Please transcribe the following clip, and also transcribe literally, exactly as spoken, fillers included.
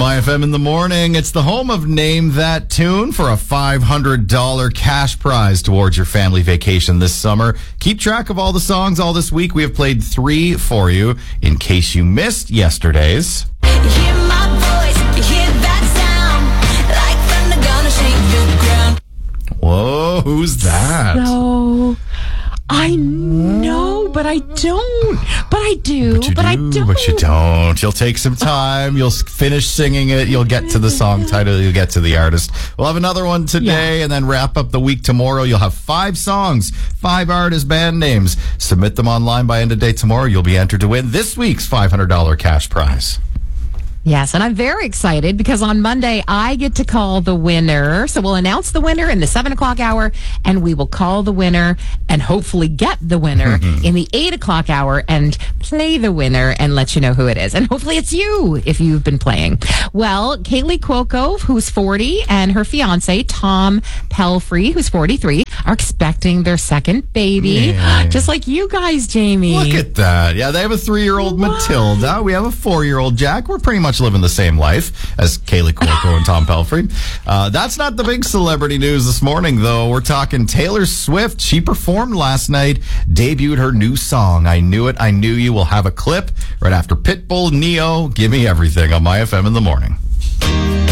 My F M in the morning. It's the home of Name That Tune for a five hundred dollars cash prize towards your family vacation this summer. Keep track of all the songs all this week. We have played three for you in case you missed yesterday's. You hear my voice, you hear that sound, like thunder gonna shake the ground. Whoa, who's that? No, I know, but I don't. But I do. But, you but do, I don't. But you don't. You'll take some time. You'll finish singing it. You'll get to the song title. You'll get to the artist. We'll have another one today Yeah. and then wrap up the week tomorrow. You'll have five songs, five artist band names. Submit them online by end of day tomorrow. You'll be entered to win this week's five hundred dollars cash prize. Yes, and I'm very excited because on Monday I get to call the winner. So we'll announce the winner in the seven o'clock hour, and we will call the winner and hopefully get the winner in the eight o'clock hour and play the winner and let you know who it is. And hopefully it's you if you've been playing. Well, Kaylee Cuoco, who's forty, and her fiance, Tom Pelfrey, who's forty-three, are expecting their second baby. Yeah. Just like you guys, Jamie. Look at that. Yeah, they have a three-year-old Matilda. We have a four-year-old Jack. We're pretty much living the same life as Kaylee Cuoco and Tom Pelfrey. Uh, that's not the big celebrity news this morning, though. We're talking Taylor Swift. She performed last night, debuted her new song, I Knew It, I Knew You. We'll have a clip right after Pitbull, Neo, Give Me Everything on My F M in the morning.